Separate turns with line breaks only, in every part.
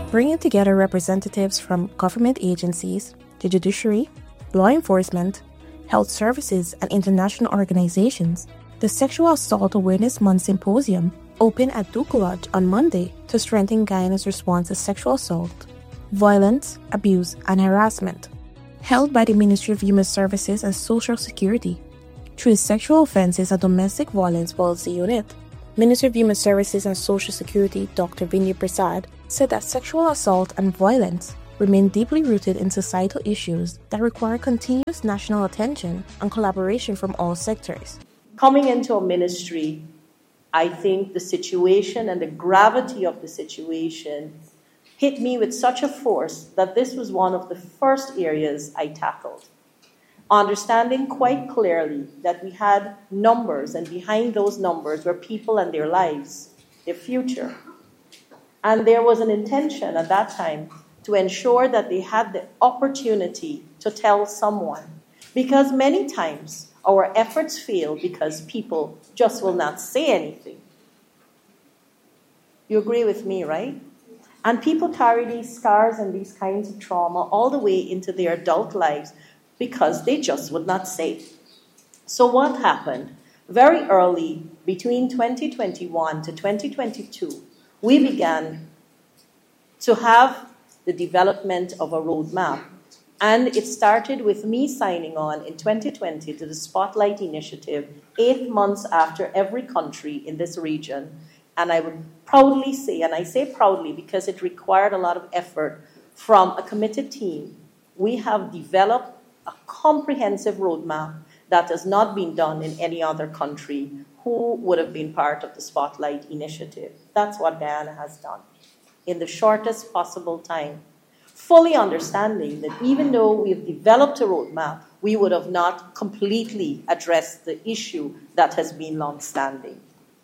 bringing together representatives from government agencies, the judiciary, law enforcement, health services, and international organizations. The Sexual Assault Awareness Month Symposium opened at Duke Lodge on Monday to strengthen Guyana's response to sexual assault, violence, abuse, and harassment. Held by the Ministry of Human Services and Social Security through the Sexual Offences and Domestic Violence Policy Unit. Minister of Human Services and Social Security Dr. Vinay Prasad said that sexual assault and violence remain deeply rooted in societal issues that require continuous national attention and collaboration from all sectors.
Coming into a ministry, I think the situation and the gravity of the situation hit me with such a force that this was one of the first areas I tackled. Understanding quite clearly that we had numbers, and behind those numbers were people and their lives, their future. And there was an intention at that time to ensure that they had the opportunity to tell someone. Because many times our efforts fail because people just will not say anything. You agree with me, right? And people carry these scars and these kinds of trauma all the way into their adult lives because they just would not say. So what happened? Very early, between 2021 to 2022, we began to have the development of a roadmap. And it started with me signing on in 2020 to the Spotlight Initiative, 8 months after every country in this region. And I would proudly say, and I say proudly because it required a lot of effort from a committed team, we have developed a comprehensive roadmap that has not been done in any other country who would have been part of the Spotlight Initiative. That's what Guyana has done in the shortest possible time, fully understanding that even though we've developed a roadmap, we would have not completely addressed the issue that has been long-standing.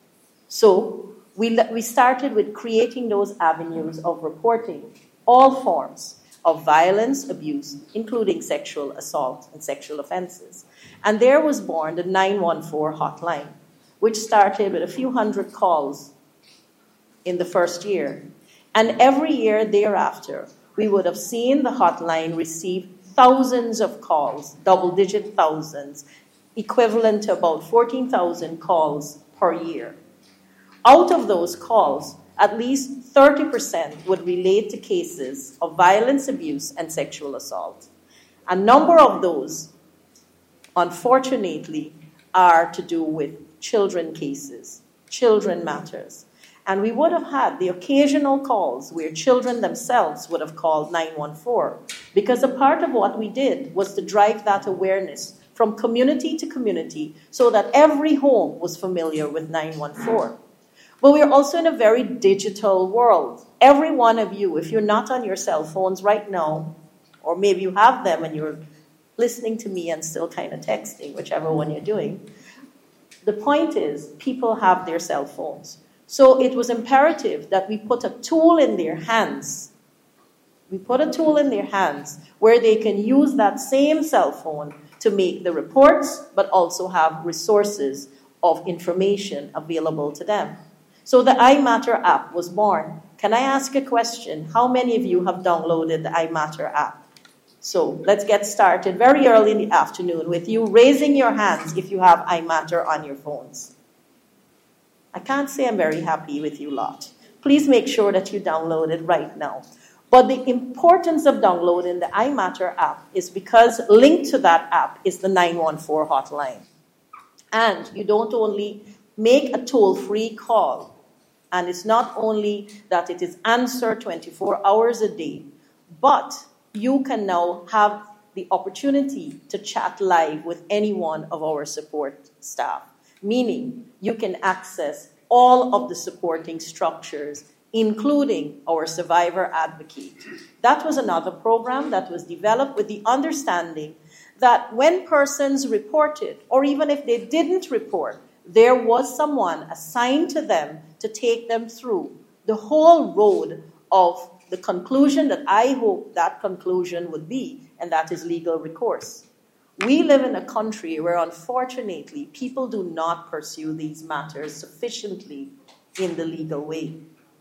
So we started with creating those avenues of reporting all forms of violence, abuse, including sexual assault and sexual offenses. And there was born the 914 hotline, which started with a few hundred calls in the first year. And every year thereafter, we would have seen the hotline receive thousands of calls, double-digit thousands, equivalent to about 14,000 calls per year. Out of those calls, at least 30% would relate to cases of violence, abuse, and sexual assault. A number of those, unfortunately, are to do with children cases, children matters. And we would have had the occasional calls where children themselves would have called 914, because a part of what we did was to drive that awareness from community to community so that every home was familiar with 914. But we're also in a very digital world. Every one of you, if you're not on your cell phones right now, or maybe you have them and you're listening to me and still kind of texting, whichever one you're doing, the point is people have their cell phones. So it was imperative that we put a tool in their hands. We put a tool in their hands where they can use that same cell phone to make the reports, but also have resources of information available to them. So the iMatter app was born. Can I ask a question? How many of you have downloaded the iMatter app? So let's get started very early in the afternoon with you raising your hands if you have iMatter on your phones. I can't say I'm very happy with you lot. Please make sure that you download it right now. But the importance of downloading the iMatter app is because linked to that app is the 914 hotline. And you don't only make a toll-free call, and it's not only that it is answered 24 hours a day, but you can now have the opportunity to chat live with any one of our support staff, meaning you can access all of the supporting structures, including our survivor advocate. That was another program that was developed with the understanding that when persons reported, or even if they didn't report, there was someone assigned to them to take them through the whole road of the conclusion that I hope that conclusion would be, and that is legal recourse. We live in a country where, unfortunately, people do not pursue these matters sufficiently in the legal way.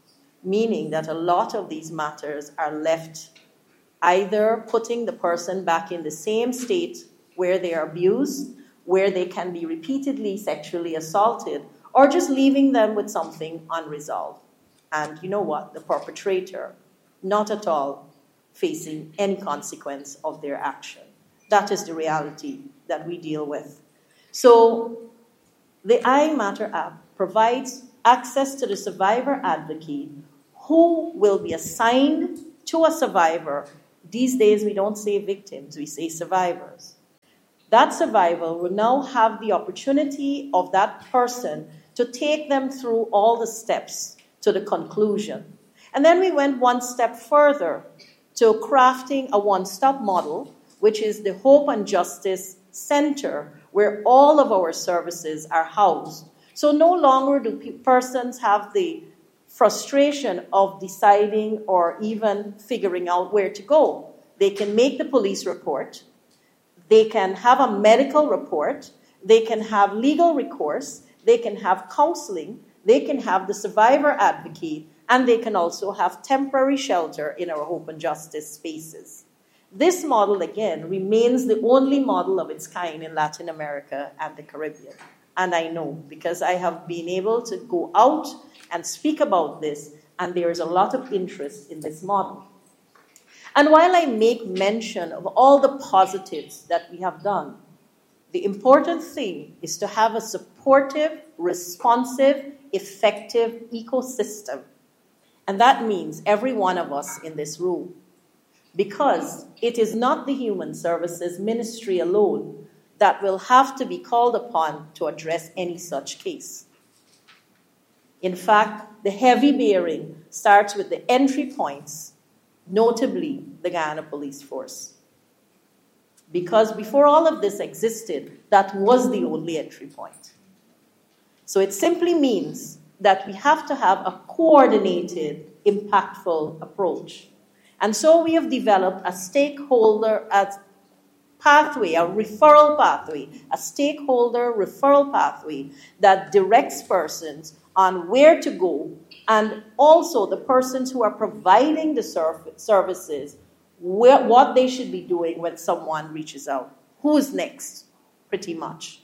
meaning that a lot of these matters are left either putting the person back in the same state where they are abused, where they can be repeatedly sexually assaulted, or just leaving them with something unresolved. And you know what? The perpetrator, not at all facing any consequence of their action. That is the reality that we deal with. So the iMatter app provides access to the survivor advocate who will be assigned to a survivor. These days we don't say victims, we say survivors. That survivor will now have the opportunity of that person to take them through all the steps to the conclusion. And then we went one step further to crafting a one-stop model, which is the Hope and Justice Center, where all of our services are housed. So no longer do persons have the frustration of deciding or even figuring out where to go. They can make the police report, they can have a medical report, they can have legal recourse, they can have counseling, they can have the survivor advocate, and they can also have temporary shelter in our Hope and Justice spaces. This model, again, remains the only model of its kind in Latin America and the Caribbean. And I know, because I have been able to go out and speak about this, and there is a lot of interest in this model. And while I make mention of all the positives that we have done, the important thing is to have a supportive, responsive, effective ecosystem. And that means every one of us in this room. Because it is not the Human Services Ministry alone that will have to be called upon to address any such case. In fact, the heavy bearing starts with the entry points, notably the Guyana Police Force. Because before all of this existed, that was the only entry point. So it simply means that we have to have a coordinated, impactful approach. And so we have developed a stakeholder pathway, a referral pathway, a stakeholder referral pathway that directs persons on where to go, and also the persons who are providing the services, what they should be doing when someone reaches out. Who's next, pretty much.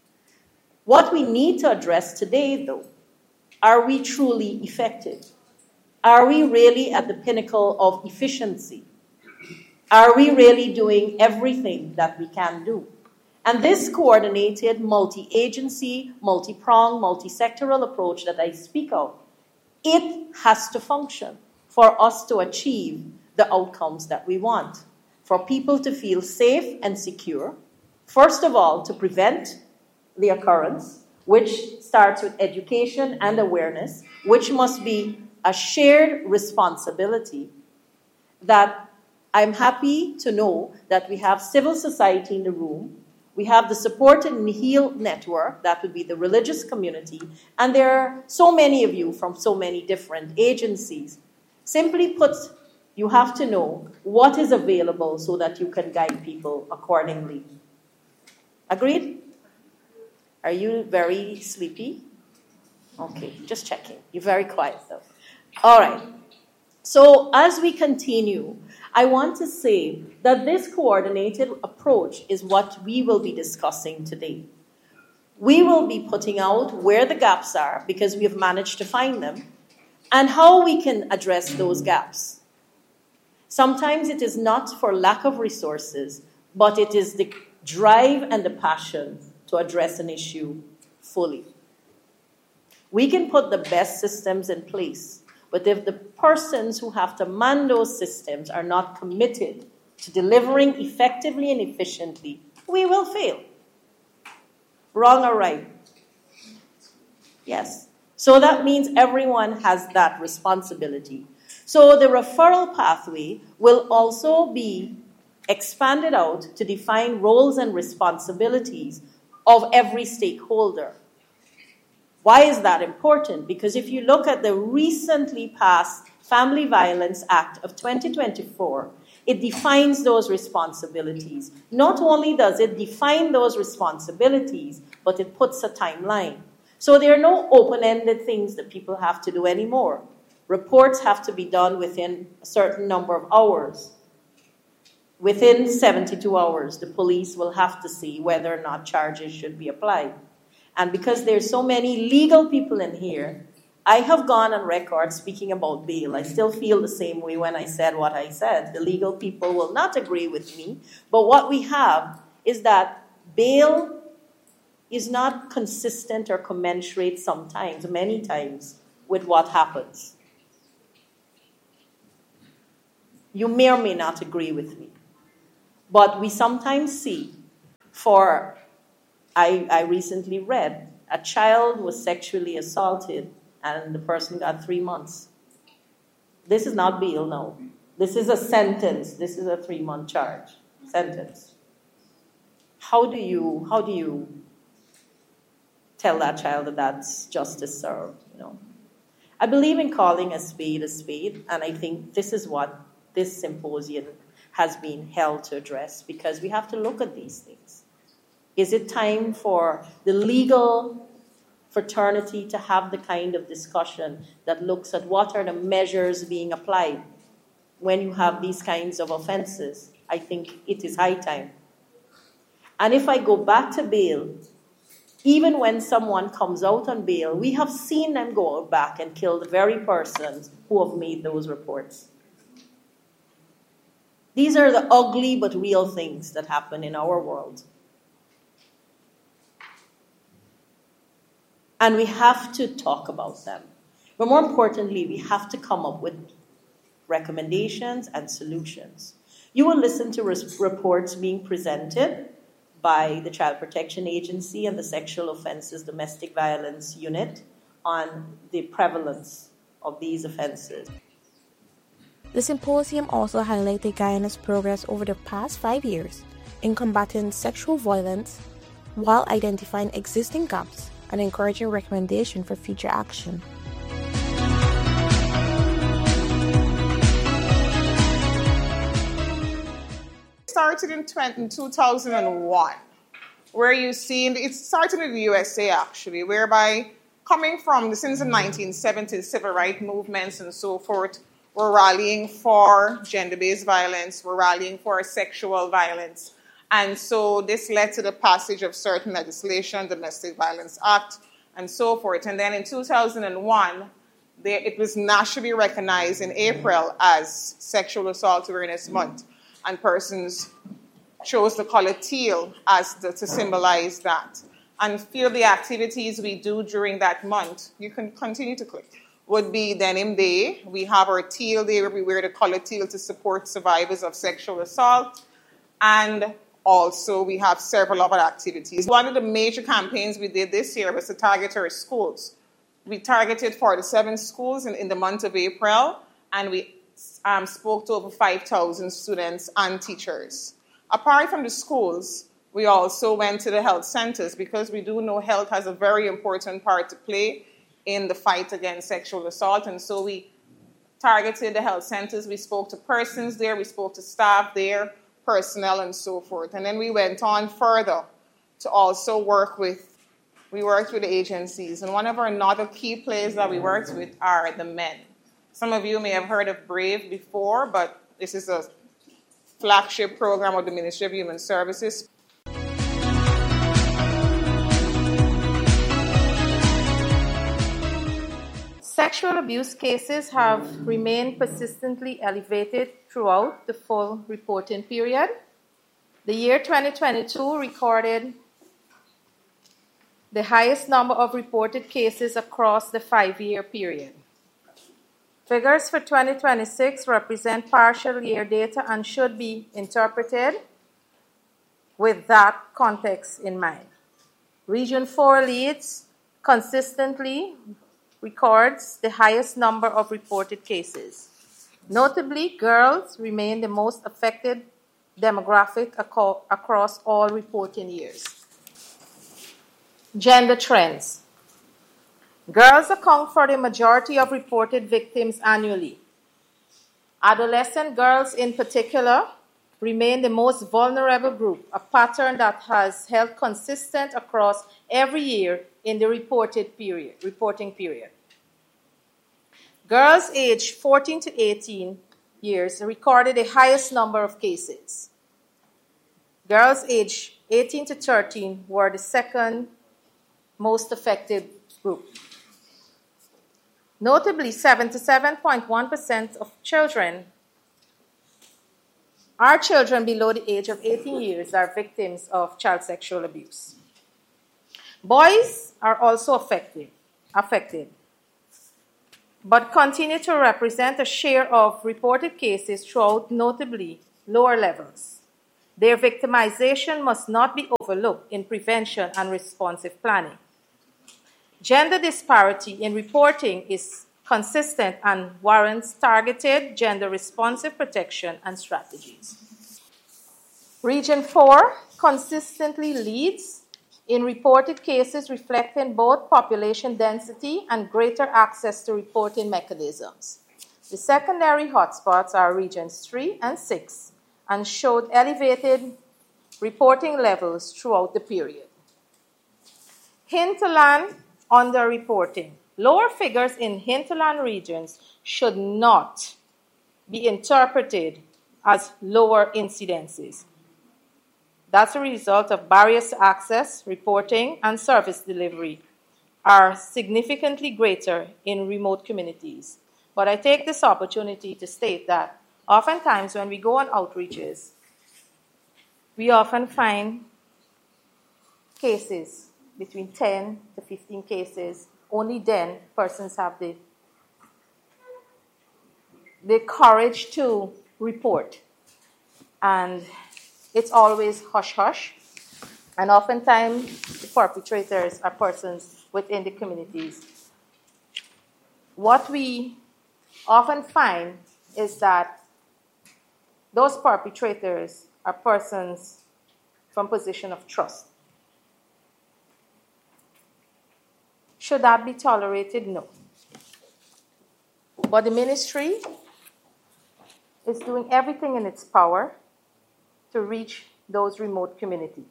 What we need to address today, though, are we truly effective? Are we really at the pinnacle of efficiency? Are we really doing everything that we can do? And this coordinated, multi-agency, multi-pronged, multi-sectoral approach that I speak of, it has to function for us to achieve the outcomes that we want. For people to feel safe and secure, first of all, to prevent the occurrence, which starts with education and awareness, which must be a shared responsibility. That I'm happy to know that we have civil society in the room, we have the Support and Heal Network, that would be the religious community, and there are so many of you from so many different agencies. Simply put, you have to know what is available so that you can guide people accordingly. Agreed? Are you very sleepy? Okay, just checking. You're very quiet though. All right. So as we continue, I want to say that this coordinated approach is what we will be discussing today. We will be putting out where the gaps are, because we have managed to find them, and how we can address those gaps. Sometimes it is not for lack of resources, but it is the drive and the passion to address an issue fully. We can put the best systems in place, but if the persons who have to man those systems are not committed to delivering effectively and efficiently, we will fail. Wrong or right? Yes. So that means everyone has that responsibility. So the referral pathway will also be expanded out to define roles and responsibilities of every stakeholder. Why is that important? Because if you look at the recently passed Family Violence Act of 2024, it defines those responsibilities. Not only does it define those responsibilities, but it puts a timeline. So there are no open-ended things that people have to do anymore. Reports have to be done within a certain number of hours. Within 72 hours, the police will have to see whether or not charges should be applied. And because there's so many legal people in here, I have gone on record speaking about bail. I still feel the same way when I said what I said. The legal people will not agree with me. But what we have is that bail is not consistent or commensurate sometimes, many times, with what happens. You may or may not agree with me. But we sometimes see, I recently read, a child was sexually assaulted and the person got 3 months. This is not bail, no. This is a sentence. This is a 3-month charge sentence. How do you tell that child that that's justice served? I believe in calling a spade, and I think this is what this symposium has been held to address, because we have to look at these things. Is it time for the legal fraternity to have the kind of discussion that looks at what are the measures being applied when you have these kinds of offenses? I think it is high time. And if I go back to bail, even when someone comes out on bail, we have seen them go back and kill the very persons who have made those reports. These are the ugly but real things that happen in our world. And we have to talk about them. But more importantly, we have to come up with recommendations and solutions. You will listen to reports being presented by the Child Protection Agency and the Sexual Offenses Domestic Violence Unit on the prevalence of these offenses.
The symposium also highlighted Guyana's progress over the past 5 years in combating sexual violence while identifying existing gaps and encouraging recommendation for future action.
Started in 2001, where you see, it started in the USA actually, whereby coming from since the 1970s, civil rights movements and so forth, we're rallying for gender-based violence, we're rallying for sexual violence. And so this led to the passage of certain legislation, Domestic Violence Act, and so forth. And then in 2001, it was nationally recognized in April as Sexual Assault Awareness Month. And persons chose the color teal to symbolize that. And few of the activities we do during that month, you can continue to click, would be Denim Day. We have our teal day where we wear the color teal to support survivors of sexual assault. And also we have several other activities. One of the major campaigns we did this year was to target our schools. We targeted 47 schools in the month of April, and we spoke to over 5,000 students and teachers. Apart from the schools, we also went to the health centers, because we do know health has a very important part to play in the fight against sexual assault. And so we targeted the health centers. We spoke to persons there. We spoke to staff there, personnel, and so forth. And then we went on further to also worked with the agencies. And one of our another key players that we worked with are the men. Some of you may have heard of BRAVE before, but this is a flagship program of the Ministry of Human Services.
Sexual abuse cases have remained persistently elevated throughout the full reporting period. The year 2022 recorded the highest number of reported cases across the 5-year period. Figures for 2026 represent partial year data and should be interpreted with that context in mind. Region 4 leads consistently records the highest number of reported cases. Notably, girls remain the most affected demographic across all reporting years. Gender trends. Girls account for the majority of reported victims annually. Adolescent girls in particular remain the most vulnerable group, a pattern that has held consistent across every year in the reporting period. Girls aged 14 to 18 years recorded the highest number of cases. Girls aged 18 to 13 were the second most affected group. Notably, 77.1% of children below the age of 18 years are victims of child sexual abuse. Boys are also affected, but continue to represent a share of reported cases throughout notably lower levels. Their victimization must not be overlooked in prevention and responsive planning. Gender disparity in reporting is consistent and warrants targeted gender-responsive protection and strategies. Region 4 consistently leads in reported cases reflecting both population density and greater access to reporting mechanisms. The secondary hotspots are Regions 3 and 6 and showed elevated reporting levels throughout the period. Hinterland underreporting. Lower figures in hinterland regions should not be interpreted as lower incidences. That's a result of barriers to access, reporting, and service delivery are significantly greater in remote communities. But I take this opportunity to state that oftentimes when we go on outreaches, we often find cases between 10 to 15 cases. Only then persons have the courage to report. And it's always hush-hush. And oftentimes the perpetrators are persons within the communities. What we often find is that those perpetrators are persons from position of trust. Should that be tolerated? No. But the ministry is doing everything in its power to reach those remote communities.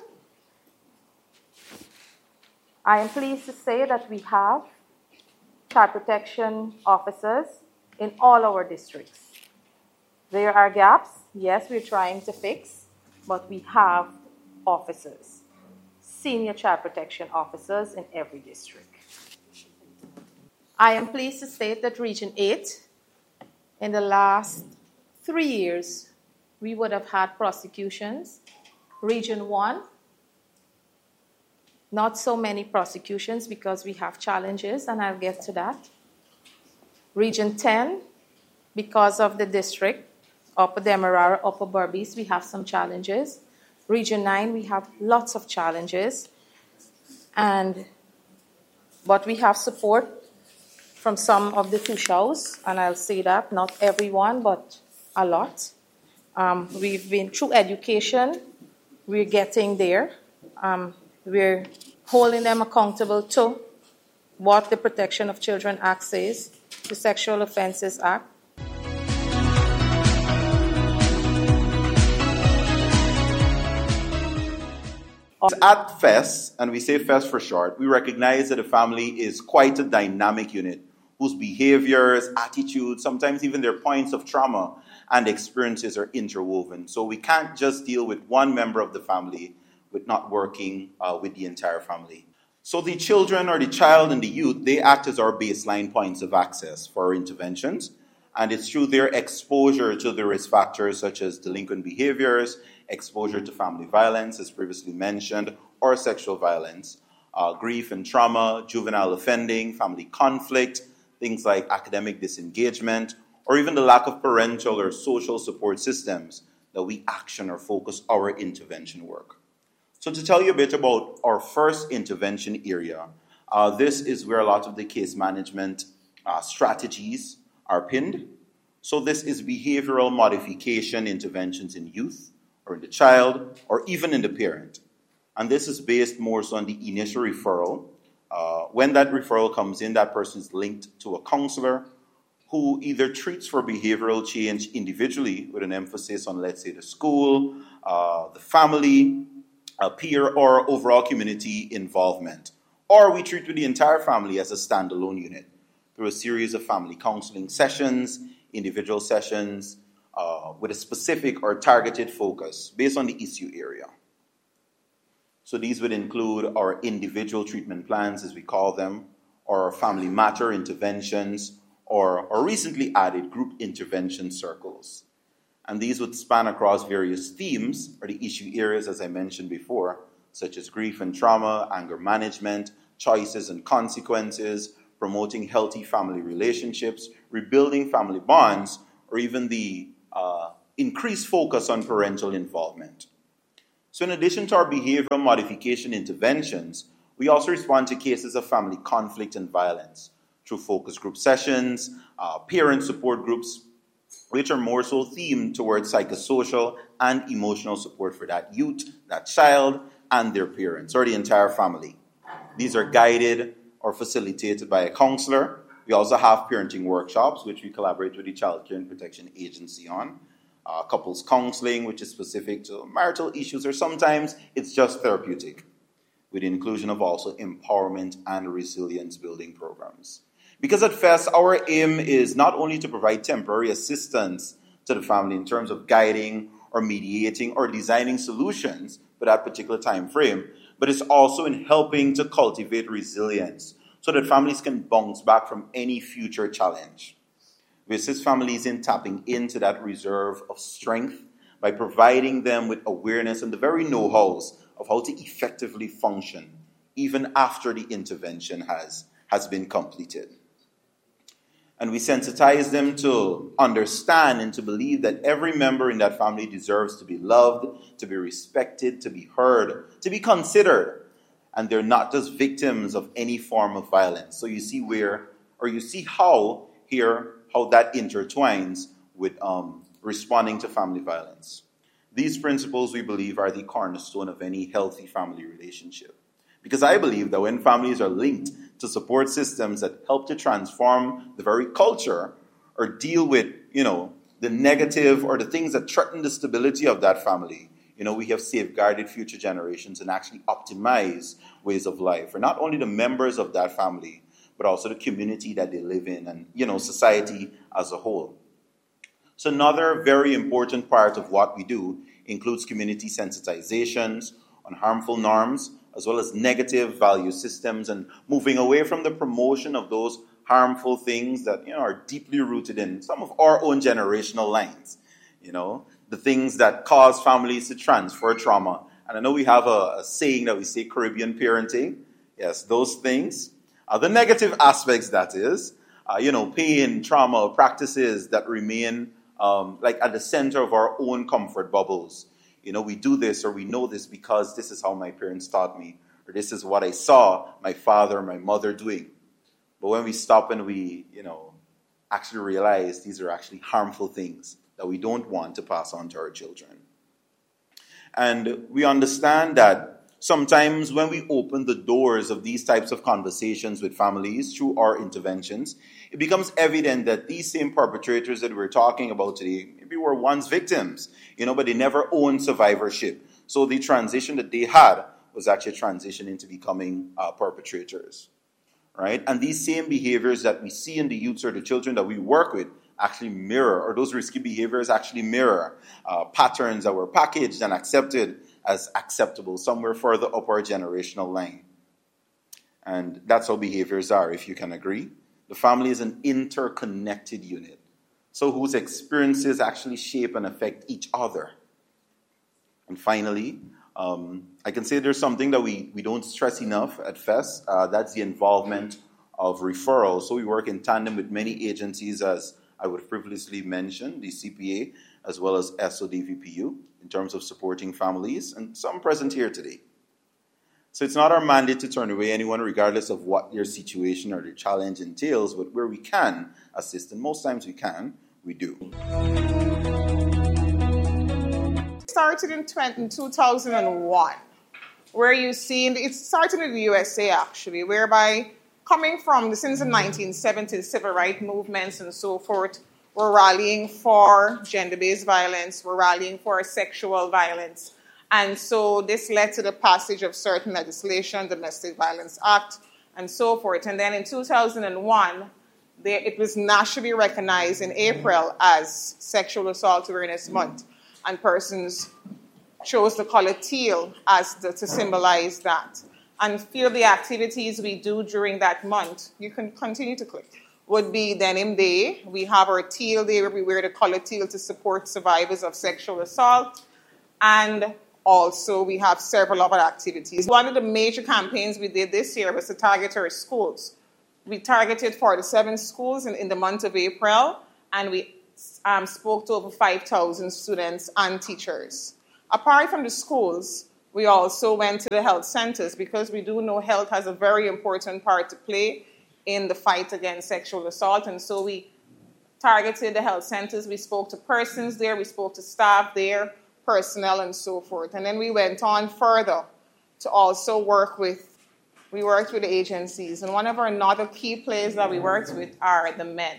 I am pleased to say that we have child protection officers in all our districts. There are gaps, yes, we're trying to fix, but we have officers, senior child protection officers in every district. I am pleased to state that Region 8, in the last 3 years, we would have had prosecutions. Region 1, not so many prosecutions because we have challenges, and I'll get to that. Region 10, because of the district, Upper Demerara, Upper Berbice, we have some challenges. Region 9, we have lots of challenges. But we have support from some of the Tushos, and I'll say that, not everyone, but a lot. We've been through education, we're getting there. We're holding them accountable to what the Protection of Children Act says, the Sexual Offences Act.
At FES, and we say FES for short, we recognize that a family is quite a dynamic unit whose behaviors, attitudes, sometimes even their points of trauma and experiences are interwoven. So we can't just deal with one member of the family with not working with the entire family. So the children or the child and the youth, they act as our baseline points of access for our interventions. And it's through their exposure to the risk factors such as delinquent behaviors, exposure to family violence, as previously mentioned, or sexual violence, grief and trauma, juvenile offending, family conflict, things like academic disengagement, or even the lack of parental or social support systems that we action or focus our intervention work. So to tell you a bit about our first intervention area, this is where a lot of the case management strategies are pinned. So this is behavioral modification interventions in youth, or in the child, or even in the parent. And this is based more so on the initial referral. When that referral comes in, that person is linked to a counselor who either treats for behavioral change individually with an emphasis on, let's say, the school, the family, a peer, or overall community involvement. Or we treat with the entire family as a standalone unit. through a series of family counseling sessions, individual sessions, with a specific or targeted focus based on the issue area. So these would include our individual treatment plans, as we call them, or family matter interventions, or recently added group intervention circles. And these would span across various themes or the issue areas, as I mentioned before, such as grief and trauma, anger management, choices and consequences, promoting healthy family relationships, rebuilding family bonds, or even the increased focus on parental involvement. So in addition to our behavioral modification interventions, we also respond to cases of family conflict and violence through focus group sessions, parent support groups, which are more so themed towards psychosocial and emotional support for that youth, that child, and their parents, or the entire family. These are guided or facilitated by a counselor. We also have parenting workshops, which we collaborate with the Child Care and Protection Agency on. Couples counseling, which is specific to marital issues, or sometimes it's just therapeutic, with the inclusion of also empowerment and resilience building programs. Because at FES, our aim is not only to provide temporary assistance to the family in terms of guiding or mediating or designing solutions for that particular time frame, but it's also in helping to cultivate resilience so that families can bounce back from any future challenge. We assist families in tapping into that reserve of strength by providing them with awareness and the very know-hows of how to effectively function even after the intervention has been completed. And we sensitize them to understand and to believe that every member in that family deserves to be loved, to be respected, to be heard, to be considered. And they're not just victims of any form of violence. So you see how that intertwines with responding to family violence. These principles, we believe, are the cornerstone of any healthy family relationship. Because I believe that when families are linked to support systems that help to transform the very culture or deal with, the negative or the things that threaten the stability of that family, we have safeguarded future generations and actually optimize ways of life for not only the members of that family, but also the community that they live in and, society as a whole. So another very important part of what we do includes community sensitizations on harmful norms, as well as negative value systems, and moving away from the promotion of those harmful things that are deeply rooted in some of our own generational lines. The things that cause families to transfer trauma. And I know we have a saying that we say Caribbean parenting. Yes, those things. The negative aspects, that is, pain, trauma, practices that remain at the center of our own comfort bubbles. We do this or we know this because this is how my parents taught me, or this is what I saw my father or my mother doing. But when we stop and we, actually realize these are actually harmful things that we don't want to pass on to our children. And we understand that sometimes when we open the doors of these types of conversations with families through our interventions, it becomes evident that these same perpetrators that we're talking about today maybe were once victims, but they never owned survivorship. So the transition that they had was actually a transition into becoming perpetrators, right? And these same behaviors that we see in the youths or the children that we work with actually mirror, or those risky behaviors actually mirror patterns that were packaged and accepted as acceptable somewhere further up our generational line. And that's how behaviors are, if you can agree. The family is an interconnected unit, so whose experiences actually shape and affect each other. And finally, I can say there's something that we don't stress enough at FES. That's the involvement of referrals. So we work in tandem with many agencies, as I would previously mention, the CPA, as well as SODVPU, in terms of supporting families, and some present here today. So it's not our mandate to turn away anyone regardless of what their situation or their challenge entails, but where we can assist, and most times we can, we do.
Started in 2001, where you see, it started in the USA actually, whereby coming from since the 1970s, civil rights movements and so forth, we're rallying for gender-based violence, we're rallying for sexual violence. And so this led to the passage of certain legislation, Domestic Violence Act, and so forth. And then in 2001, it was nationally recognized in April as Sexual Assault Awareness Month, and persons chose the color teal to symbolize that. And few of the activities we do during that month, you can continue to click, would be Denim Day. We have our teal day where we wear the color teal to support survivors of sexual assault. And also we have several other activities. One of the major campaigns we did this year was to target our schools. We targeted 47 schools in the month of April, and we spoke to over 5,000 students and teachers. Apart from the schools, we also went to the health centers because we do know health has a very important part to play in the fight against sexual assault. And so we targeted the health centers. We spoke to persons there. We spoke to staff there, personnel, and so forth. And then we went on further to also worked with agencies. And one of our another key players that we worked with are the men.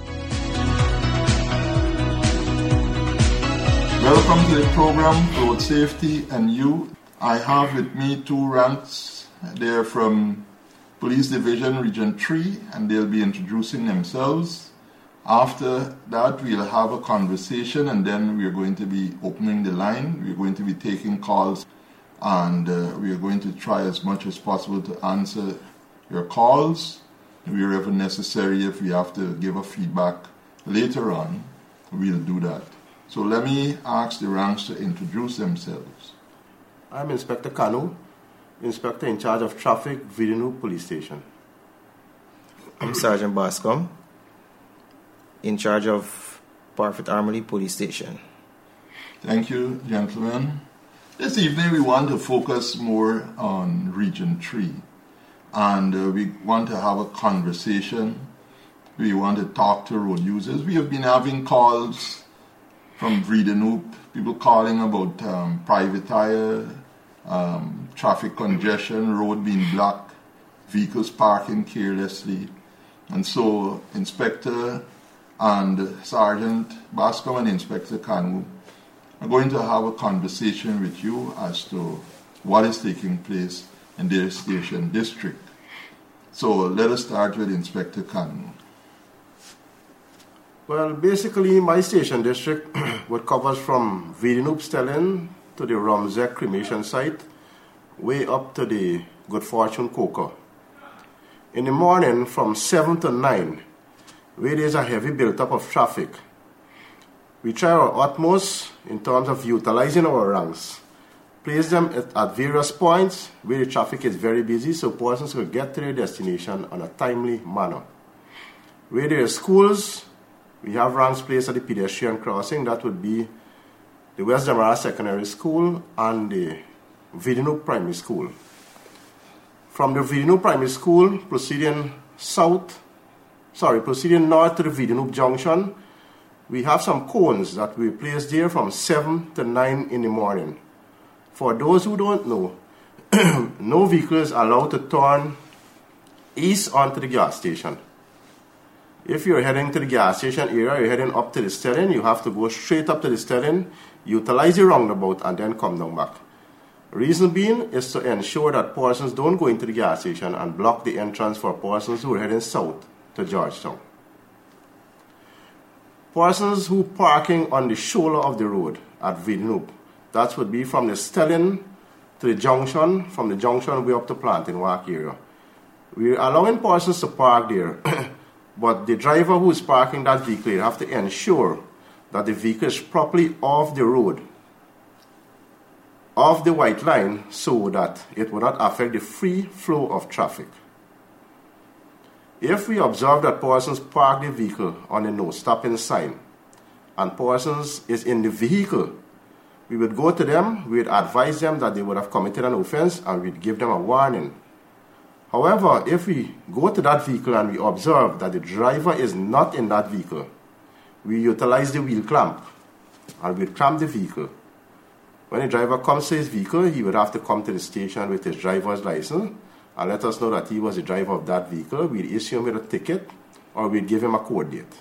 Welcome to the program, Road Safety and You. I have with me two ranks. They're from Police Division Region 3, and they'll be introducing themselves. After that, we'll have a conversation, and then we're going to be opening the line. We're going to be taking calls, and we're going to try as much as possible to answer your calls. Wherever necessary, if we have to give a feedback later on, we'll do that. So let me ask the ranks to introduce themselves.
I'm Inspector Kanu, Inspector in charge of traffic, Vidinu Police Station.
I'm Sergeant Bascom, in charge of Parfitt Armory Police Station.
Thank you, gentlemen. This evening we want to focus more on Region 3, and we want to have a conversation. We want to talk to road users. We have been having calls from Vidinu, people calling about private tire, traffic congestion, road being blocked, vehicles parking carelessly. And so Inspector and Sergeant Bascom and Inspector Kanu are going to have a conversation with you as to what is taking place in their station district. So let us start with Inspector Kanu.
Well, basically, my station district, what covers from Vidinu Stelling to the Romzek cremation site, way up to the Good Fortune Coker. In the morning, from 7 to 9, where there's a heavy build-up of traffic, we try our utmost in terms of utilizing our ranks, place them at various points where the traffic is very busy so persons will get to their destination on a timely manner. Where there are schools, we have ranks placed at the pedestrian crossing. That would be the West Damara Secondary School and the Vidinu Primary School. From the Vidinu Primary School, proceeding north to the Vidinu Junction, we have some cones that we place there from 7 to 9 in the morning. For those who don't know, no vehicle is allowed to turn east onto the gas station. If you're heading to the gas station area, you're heading up to the Stelling, you have to go straight up to the Stelling, utilize the roundabout, and then come down back. Reason being is to ensure that persons don't go into the gas station and block the entrance for persons who are heading south to Georgetown. Persons who parking on the shoulder of the road at Vidinu, that would be from the Stelling to the junction, from the junction way up to Planting Walk area. We're allowing persons to park there. But the driver who is parking that vehicle, you have to ensure that the vehicle is properly off the road, off the white line, so that it will not affect the free flow of traffic. If we observe that persons park the vehicle on the no stopping sign, and persons is in the vehicle, we would go to them, we would advise them that they would have committed an offense, and we'd give them a warning. However, if we go to that vehicle and we observe that the driver is not in that vehicle, we utilize the wheel clamp and we clamp the vehicle. When the driver comes to his vehicle, he would have to come to the station with his driver's license and let us know that he was the driver of that vehicle. We'd issue him with a ticket or we'd give him a court date.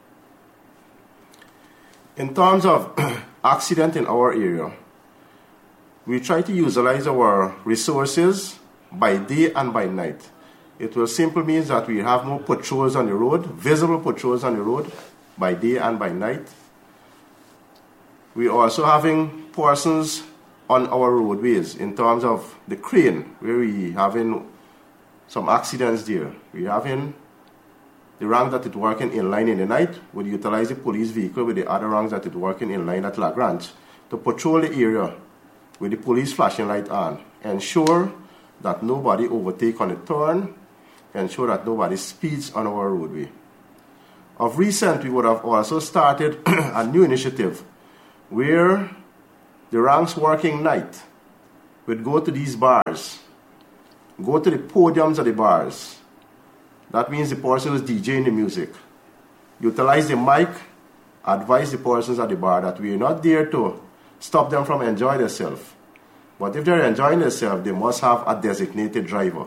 In terms of accident in our area, we try to utilize our resources by day and by night. It will simply mean that we have more patrols on the road, visible patrols on the road, by day and by night. We are also having persons on our roadways in terms of the crane, where we having some accidents there. We having the rank that is working in line in the night would utilize the police vehicle with the other ranks that is working in line at Lagrange to patrol the area with the police flashing light on. Ensure that nobody overtake on the turn. Ensure that nobody speeds on our roadway. Of recent, we would have also started a new initiative where the ranks working night would go to these bars, go to the podiums of the bars. That means the person is DJing the music. Utilize the mic, advise the persons at the bar that we are not there to stop them from enjoying themselves. But if they're enjoying themselves, they must have a designated driver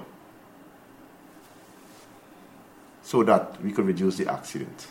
so that we could reduce the accident.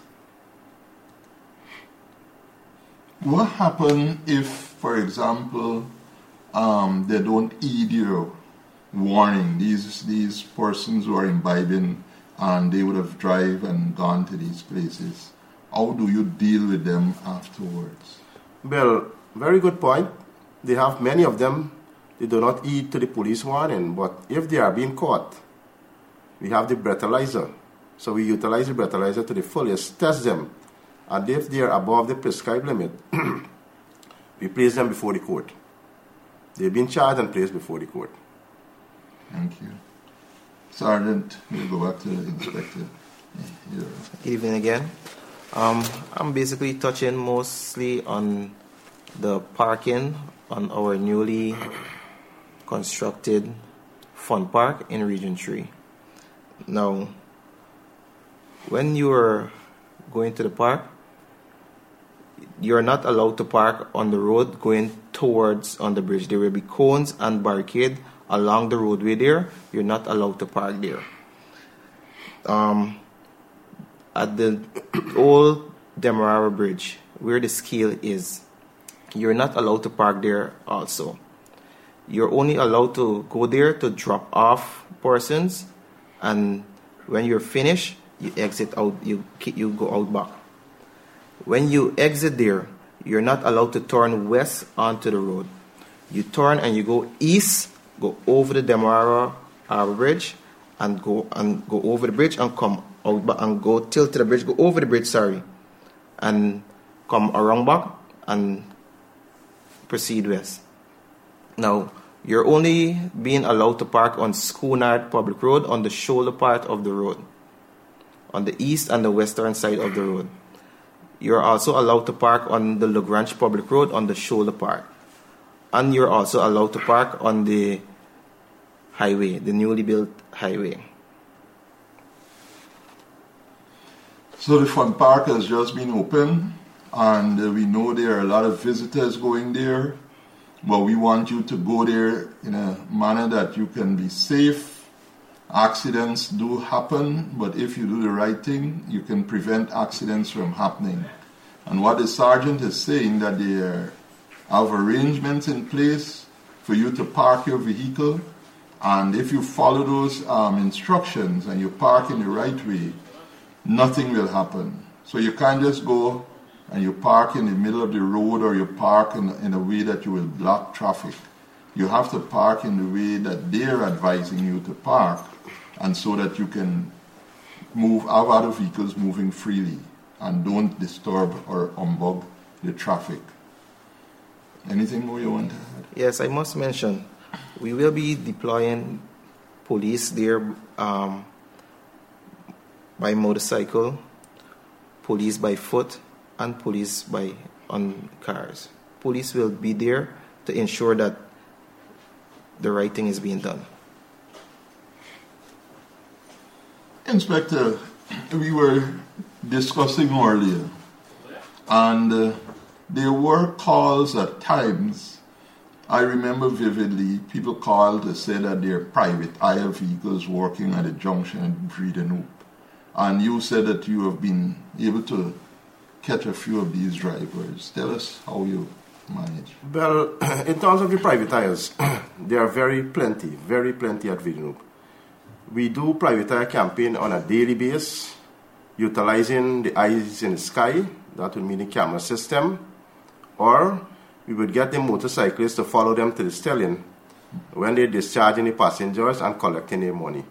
What happens if, for example, they don't heed your warning? These persons who are imbibing and they would have drive and gone to these places. How do you deal with them afterwards?
Well, very good point. They have many of them, they do not heed to the police warning, but if they are being caught, we have the breathalyzer. So we utilize the breathalyzer to the fullest, test them, and if they are above the prescribed limit, we place them before the court. They've been charged and placed before the court.
Thank you. Sergeant, we'll go back to the inspector.
Good evening again. I'm basically touching mostly on the parking on our newly constructed fun park in Region 3. Now, when you are going to the park, you're not allowed to park on the road going towards on the bridge. There will be cones and barricade along the roadway there. You're not allowed to park there. At the old Demerara Bridge, where the scale is, you're not allowed to park there also. You're only allowed to go there to drop off persons, and when you're finished, you exit out, you go out back. When you exit there, you're not allowed to turn west onto the road. You turn and you go east, go over the Demerara Harbour Bridge, and go over the bridge and come out back and go tilt to the bridge, go over the bridge, and come around back and proceed west. Now, you're only being allowed to park on Schoonard Public Road on the shoulder part of the road, on the east and the western side of the road. You're also allowed to park on the Lagrange Public Road on the shoulder part. And you're also allowed to park on the highway, the newly built highway.
So the fun park has just been opened, and we know there are a lot of visitors going there. But we want you to go there in a manner that you can be safe. Accidents do happen, but if you do the right thing, you can prevent accidents from happening. And what the sergeant is saying, that they have arrangements in place for you to park your vehicle, and if you follow those instructions and you park in the right way, nothing will happen. So you can't just go and you park in the middle of the road, or you park in a way that you will block traffic. You have to park in the way that they're advising you to park, and so that you can have other vehicles moving freely and don't disturb or humbug the traffic. Anything more you want to add?
Yes, I must mention, we will be deploying police there by motorcycle, police by foot, and police on cars. Police will be there to ensure that the right thing is being done.
Inspector, we were discussing earlier, and there were calls at times. I remember vividly, people called to say that they're private hire vehicles working at a junction at Breedenhoop. And you said that you have been able to catch a few of these drivers. Tell us how you manage.
Well, in terms of the private hires, there are very plenty at Breedenhoop. We do private eye campaign on a daily basis, utilizing the eyes in the sky, that would mean the camera system, or we would get the motorcyclists to follow them to the stallion when they're discharging the passengers and collecting their money.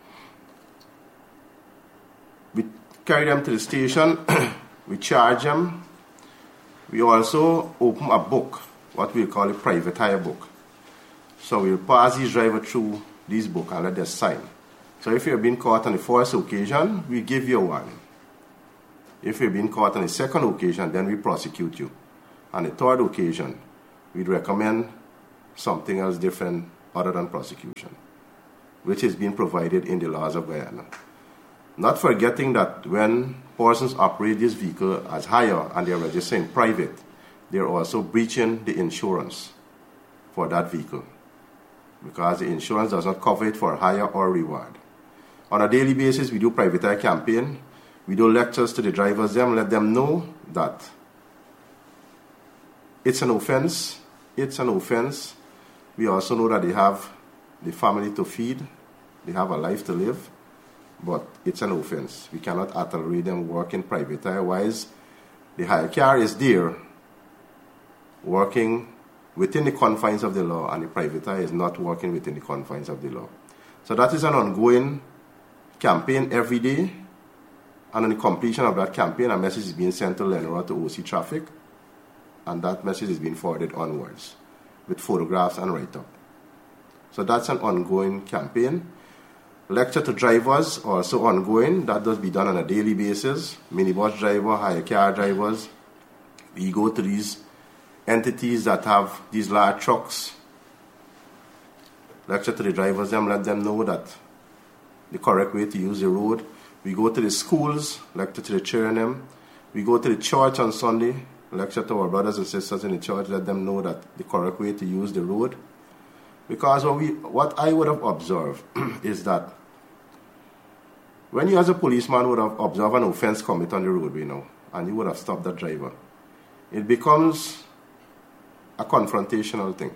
We carry them to the station, we charge them. We also open a book, what we call a private hire book. So we'll pass these drivers through this book and let them sign. So if you've been caught on the first occasion, we give you a warning. If you've been caught on the second occasion, then we prosecute you. On the third occasion, we'd recommend something else different other than prosecution, which is being provided in the laws of Guyana. Not forgetting that when persons operate this vehicle as hire and they're registering private, they're also breaching the insurance for that vehicle, because the insurance does not cover it for hire or reward. On a daily basis, we do private eye campaign. We do lectures to the drivers, let them know that it's an offense. It's an offense. We also know that they have the family to feed. They have a life to live. But it's an offense. We cannot tolerate them working private eye. Otherwise, the hire car is there working within the confines of the law, and the private eye is not working within the confines of the law. So that is an ongoing campaign every day, and on the completion of that campaign, a message is being sent to Lenora to OC Traffic, and that message is being forwarded onwards with photographs and write-up. So that's an ongoing campaign. Lecture to drivers also ongoing. That does be done on a daily basis. Minibus driver, hire car drivers. We go to these entities that have these large trucks. Lecture to the drivers, let them know that the correct way to use the road. We go to the schools, lecture to the children. We go to the church on Sunday, lecture to our brothers and sisters in the church, let them know that the correct way to use the road. Because what I would have observed is that when you as a policeman would have observed an offense commit on the roadway now, and you would have stopped that driver, it becomes a confrontational thing.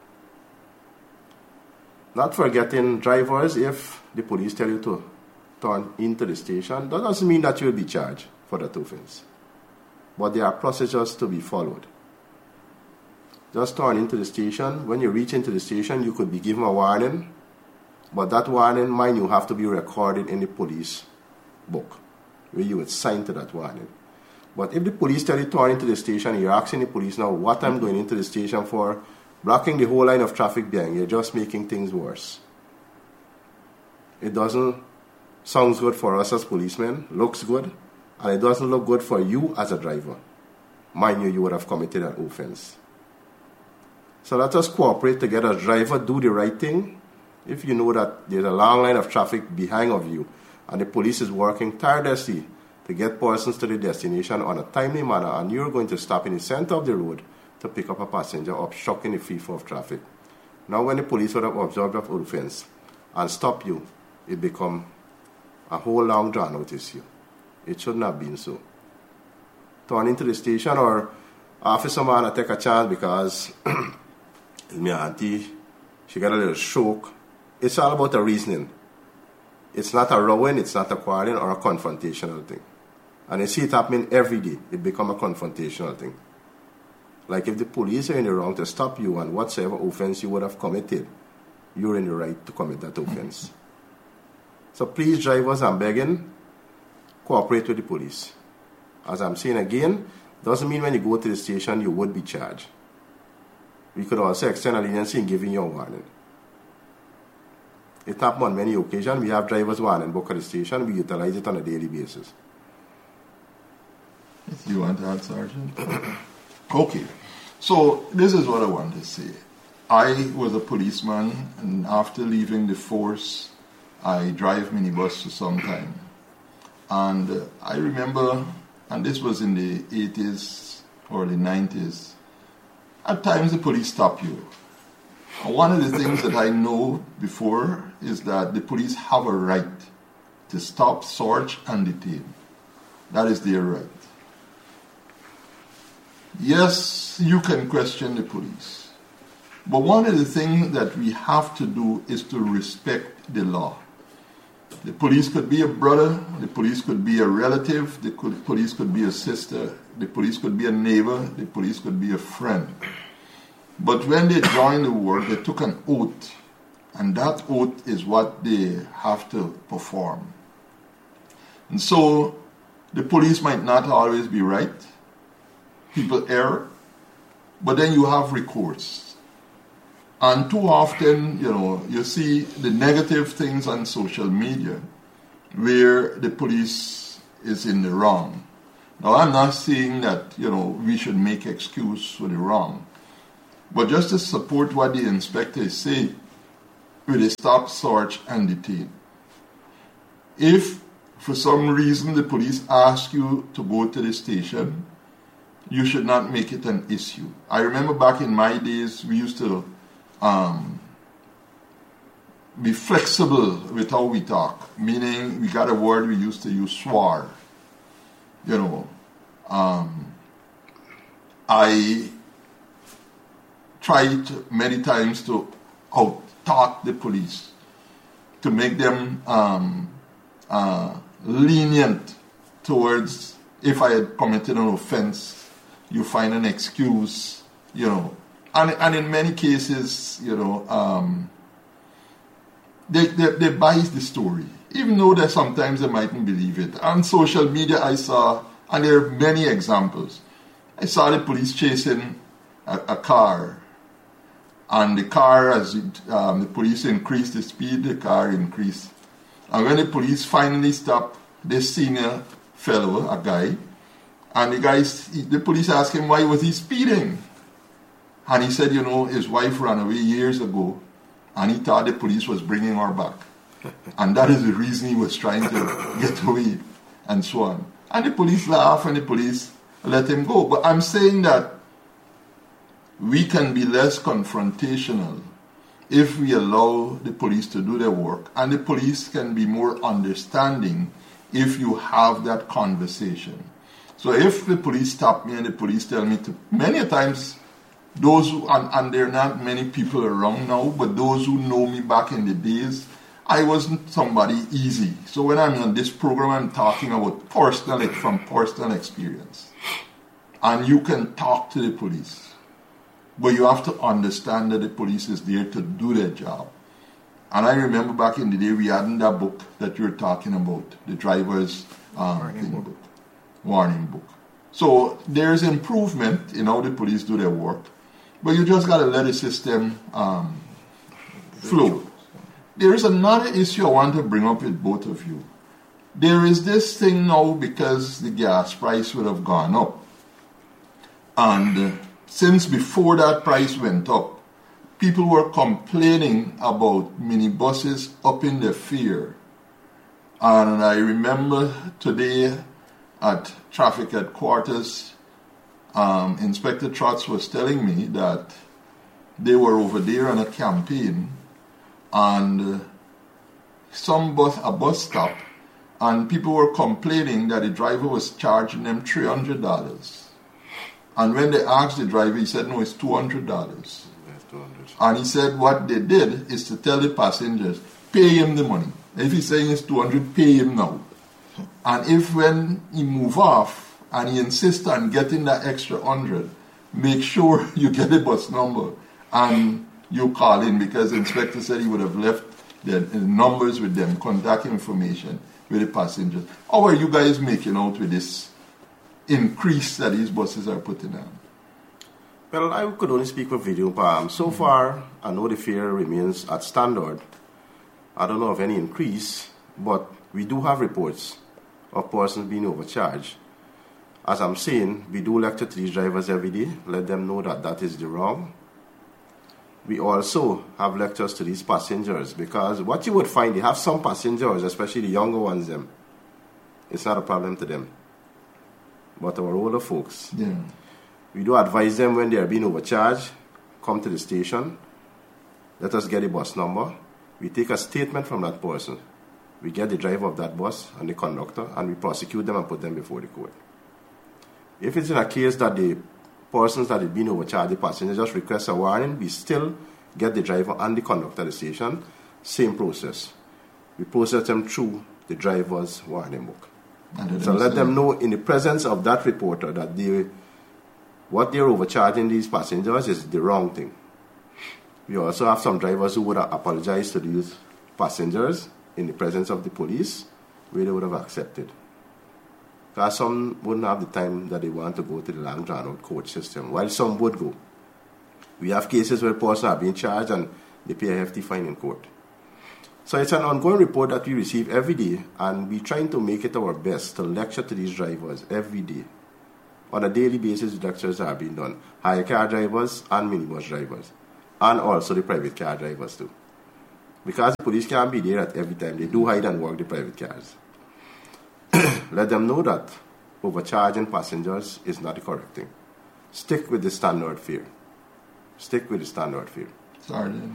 Not forgetting drivers, if the police tell you to turn into the station, that doesn't mean that you will be charged for that offense. But there are procedures to be followed. Just turn into the station. When you reach into the station, you could be given a warning, but that warning, mind you, have to be recorded in the police book, where you would sign to that warning. But if the police tell you to turn into the station, you're asking the police now what I'm going into the station for, blocking the whole line of traffic behind, you're just making things worse. It doesn't sound good for us as policemen, looks good, and it doesn't look good for you as a driver. Mind you, you would have committed an offense. So let us cooperate together. Driver, do the right thing. If you know that there's a long line of traffic behind of you, and the police is working tirelessly to get persons to the destination on a timely manner, and you're going to stop in the center of the road to pick up a passenger, obstructing the free flow of traffic. Now when the police would have observed that offense and stop you, it become a whole long drawn out issue. It shouldn't have been so. Turn into the station, or officer man, I take a chance because my auntie, she got a little stroke. It's all about the reasoning. It's not a rowing, it's not a quarreling or a confrontational thing. And you see it happening every day. It become a confrontational thing. Like if the police are in the wrong to stop you on whatsoever offense you would have committed, you're in the right to commit that offense. So please, drivers, I'm begging, cooperate with the police. As I'm saying again, doesn't mean when you go to the station you would be charged. We could also extend a leniency in giving you a warning. It happens on many occasions. We have drivers warning book at the station. We utilize it on a daily basis.
You want to add, Sergeant? Okay. So this is what I want to say. I was a policeman, and after leaving the force, I drive minibus for some time. And I remember, and this was in the 80s or the 90s, at times the police stop you. And one of the things that I know before is that the police have a right to stop, search, and detain. That is their right. Yes, you can question the police. But one of the things that we have to do is to respect the law. The police could be a brother, the police could be a relative, the police could be a sister, the police could be a neighbor, the police could be a friend. But when they joined the work, they took an oath, and that oath is what they have to perform. And so, the police might not always be right. People err. But then you have recourse. And too often, you see the negative things on social media where the police is in the wrong. Now, I'm not saying that, we should make excuse for the wrong. But just to support what the inspectors say, with a stop, search, and detain. If, for some reason, the police ask you to go to the station, you should not make it an issue. I remember back in my days, we used to be flexible with how we talk, meaning we got a word we used to use, swar. I tried many times to out-talk the police, to make them lenient towards, if I had committed an offense, you find an excuse, And in many cases, they bias the story, even though that sometimes they mightn't believe it. On social media, I saw, and there are many examples, I saw the police chasing a car, and the car, as the police increased the speed, the car increased. And when the police finally stopped this senior fellow, a guy, and the police asked him why was he speeding. And he said, his wife ran away years ago, and he thought the police was bringing her back. And that is the reason he was trying to get away, and so on. And the police laughed, and the police let him go. But I'm saying that we can be less confrontational if we allow the police to do their work, and the police can be more understanding if you have that conversation. So if the police stop me and the police tell me to, many times, those who, and there are not many people around now, but those who know me back in the days, I wasn't somebody easy. So when I'm on this program, I'm talking about from personal experience. And you can talk to the police, but you have to understand that the police is there to do their job. And I remember back in the day, we had in that book that you're talking about, the driver's warning book. So there's improvement in how the police do their work, but you just got to let the system flow. There is another issue I want to bring up with both of you. There is this thing now because the gas price would have gone up. And since before that price went up, people were complaining about minibuses upping their fare. And I remember today at traffic headquarters, Inspector Trotz was telling me that they were over there on a campaign and a bus stop, and people were complaining that the driver was charging them $300. And when they asked the driver, he said, no, it's $200. And he said what they did is to tell the passengers, pay him the money. If he's saying it's $200, pay him now. And if when he move off and he insists on getting that extra $100, make sure you get the bus number and you call in, because the inspector said he would have left the numbers with them, contact information with the passengers. How are you guys making out with this increase that these buses are putting on?
Well, I could only speak for Video Palm. So far, I know the fare remains at standard. I don't know of any increase, but we do have reports of persons being overcharged. As I'm saying, we do lecture to these drivers every day, let them know that that is the wrong. We also have lectures to these passengers, because what you would find, you have some passengers, especially the younger ones, it's not a problem to them. But our older folks, we do advise them when they are being overcharged, come to the station, let us get a bus number. We take a statement from that person. We get the driver of that bus and the conductor, and we prosecute them and put them before the court. If it's in a case that the persons that have been overcharged, the passenger just requests a warning, we still get the driver and the conductor at the station. Same process. we process them through the driver's warning book.
And
So let them know in the presence of that reporter that what they're overcharging these passengers is the wrong thing. We also have some drivers who would have apologized to these passengers in the presence of the police, where they would have accepted. Because some wouldn't have the time that they want to go to the long drawn out court system, while some would go. We have cases where persons are being charged and they pay a hefty fine in court. So it's an ongoing report that we receive every day, and we're trying to make it our best to lecture to these drivers every day. On a daily basis, lectures are being done. Hire car drivers and minibus drivers, and also the private car drivers too. Because the police can't be there at every time, they do hide and work the private cars. Let them know that overcharging passengers is not the correct thing. Stick with the standard fare. Stick with the standard fare.
Sergeant.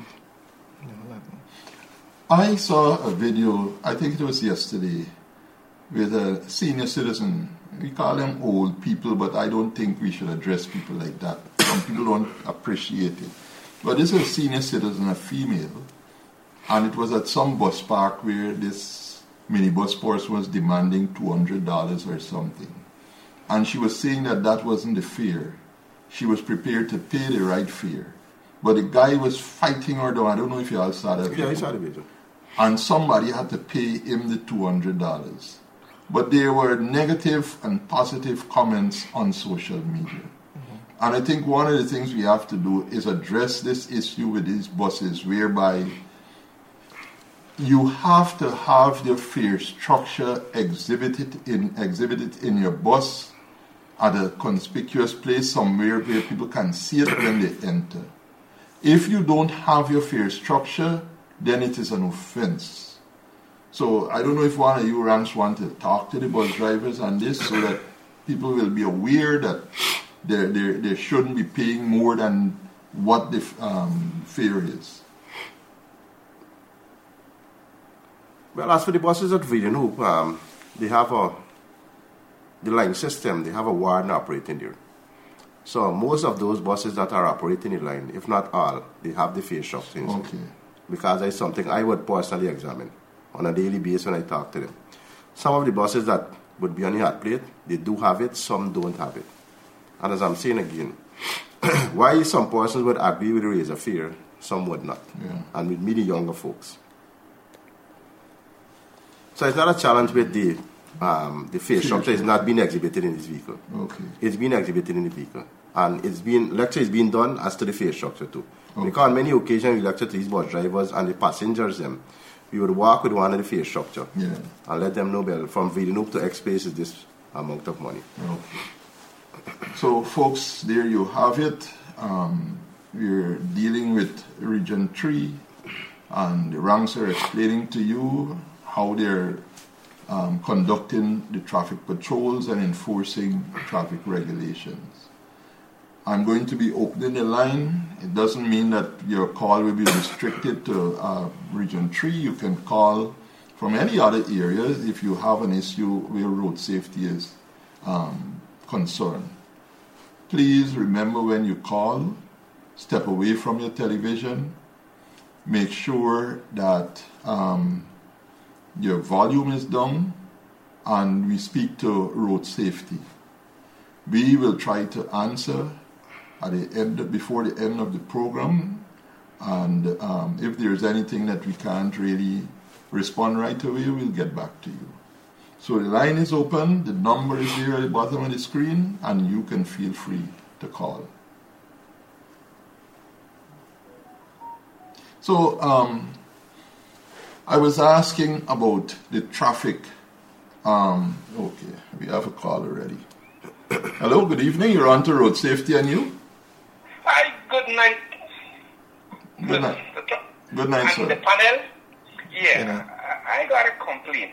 I saw a video, I think it was yesterday, with a senior citizen. We call them old people, but I don't think we should address people like that. Some people don't appreciate it. But this is a senior citizen, a female, and it was at some bus park where this minibus person was demanding $200 or something. And she was saying that that wasn't the fare. She was prepared to pay the right fare. But the guy was fighting her down. I don't know if you all saw that.
Yeah, I saw the video.
And somebody had to pay him the $200. But there were negative and positive comments on social media. And I think one of the things we have to do is address this issue with these buses, whereby you have to have your fare structure exhibited in your bus at a conspicuous place somewhere where people can see it when they enter. If you don't have your fare structure, then it is an offense. So I don't know if one of you ranks want to talk to the bus drivers on this so that people will be aware that they shouldn't be paying more than what the fare is.
Well, as for the buses at Villeneuve, they have the line system, they have a warden operating there. So most of those buses that are operating the line, if not all, they have the fare structure.
Okay.
Because it's something I would personally examine on a daily basis when I talk to them. Some of the buses that would be on the hot plate, they do have it, some don't have it. And as I'm saying again, why some persons would agree with the raise of fare, some would not.
Yeah.
And with me, the younger folks. So it's not a challenge with the fare structure is not being exhibited in this vehicle.
Okay.
It's being exhibited in the vehicle. And lecture is being done as to the fare structure too.
Okay.
Because on many occasions we lecture to these bus drivers and the passengers we would walk with one of the fare structure and let them know, well, from Villeneuve to X place is this amount of money.
Okay. So folks, there you have it. We're dealing with Region 3 and the ranks are explaining to you how they're conducting the traffic patrols and enforcing traffic regulations. I'm going to be opening the line. It doesn't mean that your call will be restricted to Region 3. You can call from any other area if you have an issue where road safety is concerned. Please remember when you call, step away from your television. Make sure that your volume is down and we speak to road safety. We will try to answer at the end, before the end of the program, and if there's anything that we can't really respond right away, we'll get back to you. So the line is open, the number is there at the bottom of the screen, and you can feel free to call. So I was asking about the traffic. Okay, we have a call already. Hello, good evening. You're on to Road Safety and You.
Hi, good night.
Good night. Good night, sir.
And the panel? Yeah, I got a complaint.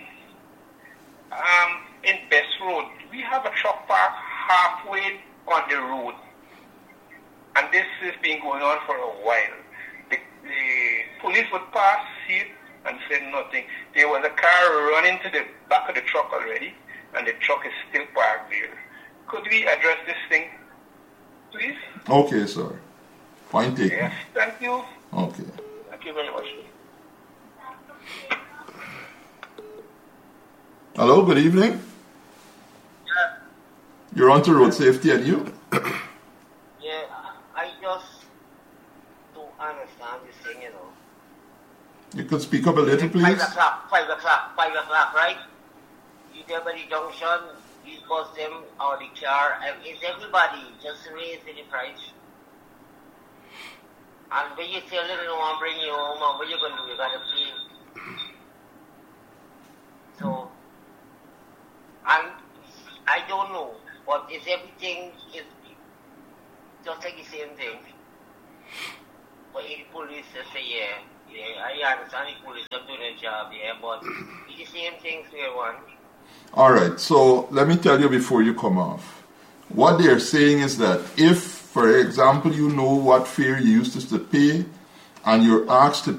In Best Road, we have a truck park halfway on the road. And this has been going on for a while. The police would pass, see it, and say nothing. There was a car running to the back of the truck already, and the truck is still parked there. Could we address this thing, please?
Okay, sir. Point taken.
Yes, thank you.
Okay.
Thank you very much.
Hello, good evening.
Yeah.
You're on to road safety, and you?
Yeah, I just don't understand this thing, you know.
You could speak up a little, please.
5 o'clock, right? You get by the junction, you bus them or the car, and it's everybody just raising the price. And when you tell them they don't want to bring you home, and what you going to do? You got to pay. So, and I don't know, but is everything is just like the same thing? But the police just say, yeah, I understand the police are doing their job, yeah, but it's the same thing to everyone.
All right, so let me tell you before you come off. What they're saying is that if, for example, you know what fare you used to pay and you're asked to